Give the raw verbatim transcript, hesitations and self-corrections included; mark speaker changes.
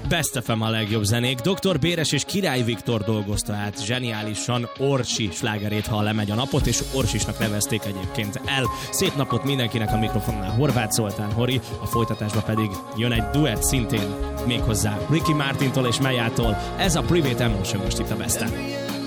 Speaker 1: Best ef em a legjobb zenék. doktor Béres és Király Viktor dolgozta át zseniálisan Orsi slágerét, ha lemegy a napot, és Orsisnak nevezték egyébként el. Szép napot mindenkinek, a mikrofonnál Horváth Zoltán Hori, a folytatásban pedig jön egy duett szintén, méghozzá Ricky Martintól és Mejától. Ez a Private Emotion most itt a Besten.